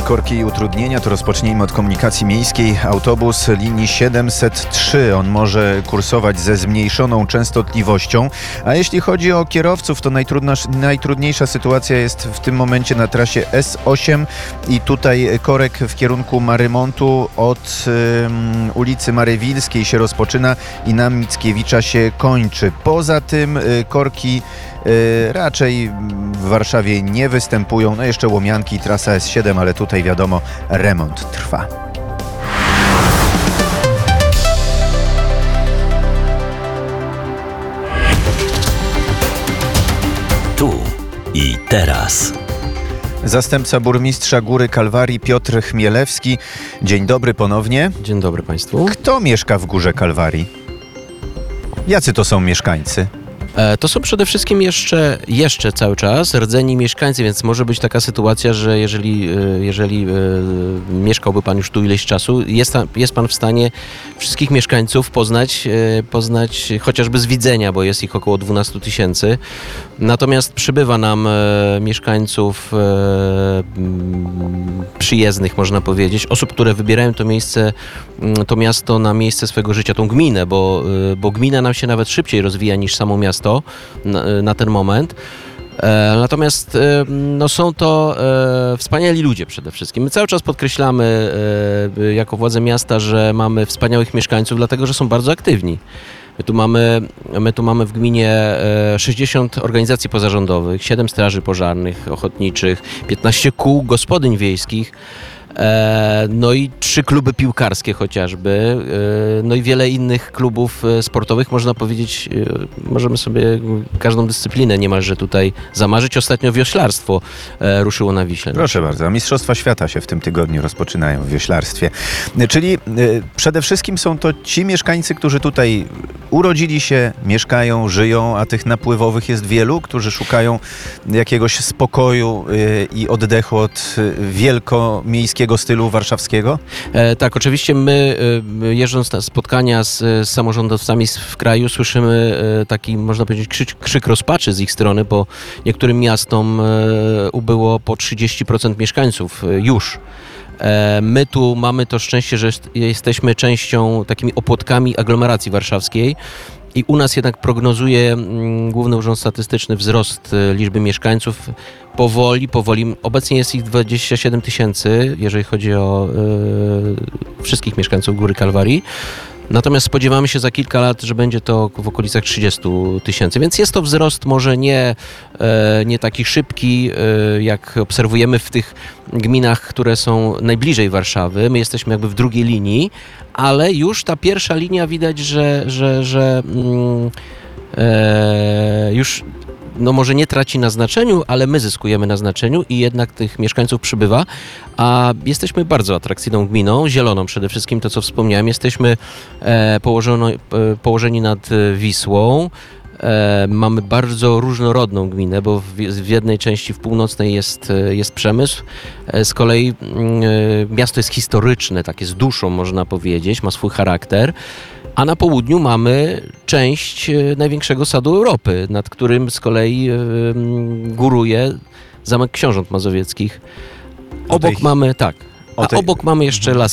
Korki i utrudnienia, to rozpocznijmy od komunikacji miejskiej. Autobus linii 703, on może kursować ze zmniejszoną częstotliwością, a jeśli chodzi o kierowców, to najtrudniejsza sytuacja jest w tym momencie na trasie S8 i tutaj korek w kierunku Marymontu od ulicy Marywilskiej się rozpoczyna i na Mickiewicza się kończy. Poza tym korki raczej w Warszawie nie występują. No jeszcze Łomianki, trasa S7, ale tutaj wiadomo, remont trwa. Tu i teraz. Zastępca burmistrza Góry Kalwarii Piotr Chmielewski. Dzień dobry ponownie. Dzień dobry Państwu. Kto mieszka w Górze Kalwarii? Jacy to są mieszkańcy? To są przede wszystkim jeszcze cały czas rdzenni mieszkańcy, więc może być taka sytuacja, że jeżeli mieszkałby Pan już tu ileś czasu, jest Pan w stanie wszystkich mieszkańców poznać chociażby z widzenia, bo jest ich około 12 000. Natomiast przybywa nam mieszkańców przyjezdnych, można powiedzieć, osób, które wybierają to miasto na miejsce swojego życia, tą gminę, bo gmina nam się nawet szybciej rozwija niż samo miasto na ten moment. Natomiast są to wspaniali ludzie przede wszystkim. My cały czas podkreślamy jako władze miasta, że mamy wspaniałych mieszkańców, dlatego że są bardzo aktywni. My tu mamy w gminie 60 organizacji pozarządowych, 7 straży pożarnych, ochotniczych, 15 kół gospodyń wiejskich, no i 3 kluby piłkarskie chociażby, no i wiele innych klubów sportowych. Można powiedzieć, możemy sobie każdą dyscyplinę niemalże tutaj zamarzyć. Ostatnio wioślarstwo ruszyło na Wiśle. Proszę bardzo, Mistrzostwa Świata się w tym tygodniu rozpoczynają w wioślarstwie. Czyli przede wszystkim są to ci mieszkańcy, którzy tutaj urodzili się, mieszkają, żyją, a tych napływowych jest wielu, którzy szukają jakiegoś spokoju i oddechu od wielkomiejskiego stylu warszawskiego? Tak, oczywiście my jeżdżąc na spotkania z samorządowcami w kraju słyszymy taki, można powiedzieć, krzyk rozpaczy z ich strony, bo niektórym miastom ubyło po 30% mieszkańców już. My tu mamy to szczęście, że jesteśmy częścią, takimi opłotkami aglomeracji warszawskiej i u nas jednak prognozuje Główny Urząd Statystyczny wzrost liczby mieszkańców powoli. Obecnie jest ich 27 000, jeżeli chodzi o wszystkich mieszkańców Góry Kalwarii. Natomiast spodziewamy się za kilka lat, że będzie to w okolicach 30 000, więc jest to wzrost może nie taki szybki, jak obserwujemy w tych gminach, które są najbliżej Warszawy. My jesteśmy jakby w drugiej linii, ale już ta pierwsza linia widać, że już może nie traci na znaczeniu, ale my zyskujemy na znaczeniu i jednak tych mieszkańców przybywa, a jesteśmy bardzo atrakcyjną gminą, zieloną przede wszystkim, to co wspomniałem. Jesteśmy położeni nad Wisłą. Mamy bardzo różnorodną gminę, bo w jednej części, w północnej jest przemysł. Z kolei miasto jest historyczne, takie z duszą można powiedzieć, ma swój charakter. A na południu mamy część największego sadu Europy, nad którym z kolei góruje Zamek Książąt Mazowieckich. Obok mamy jeszcze Las